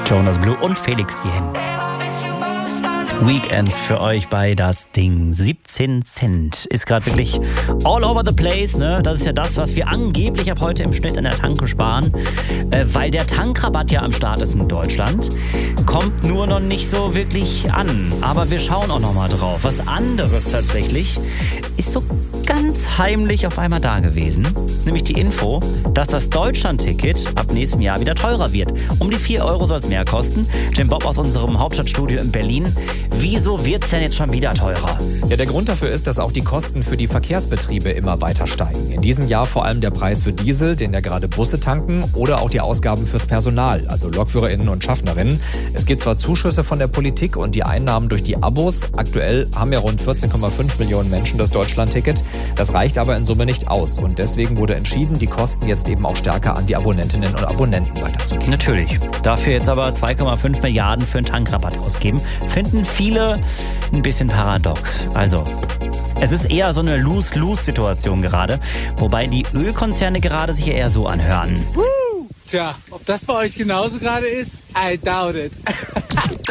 Jonas Blue und Felix Jen. Weekends für euch bei das Ding. 17 Cent ist gerade wirklich all over the place, ne? Das ist ja das, was wir angeblich ab heute im Schnitt an der Tanke sparen, weil der Tankrabatt ja am Start ist in Deutschland. Kommt nur noch nicht so wirklich an. Aber wir schauen auch noch mal drauf. Was anderes tatsächlich ist so ganz heimlich auf einmal da gewesen. Nämlich die Info, dass das Deutschland-Ticket ab nächstem Jahr wieder teurer wird. Um die 4 Euro soll es mehr kosten. Jim Bob aus unserem Hauptstadtstudio in Berlin. Wieso wird es denn jetzt schon wieder teurer? Ja, der Grund dafür ist, dass auch die Kosten für die Verkehrsbetriebe immer weiter steigen. In diesem Jahr vor allem der Preis für Diesel, den ja gerade Busse tanken, oder auch die Ausgaben fürs Personal, also LokführerInnen und Schaffnerinnen. Es gibt zwar Zuschüsse von der Politik und die Einnahmen durch die Abos. Aktuell haben ja rund 14,5 Millionen Menschen das Deutschland-Ticket. Das reicht aber in Summe nicht aus. Und deswegen wurde entschieden, die Kosten jetzt eben auch stärker an die Abonnentinnen und Abonnenten weiterzugeben. Natürlich. Dafür jetzt aber 2,5 Milliarden für einen Tankrabatt ausgeben, finden viele ein bisschen paradox. Also, es ist eher so eine Lose-Lose-Situation gerade, wobei die Ölkonzerne gerade sich eher so anhören. Tja, ob das bei euch genauso gerade ist, I doubt it.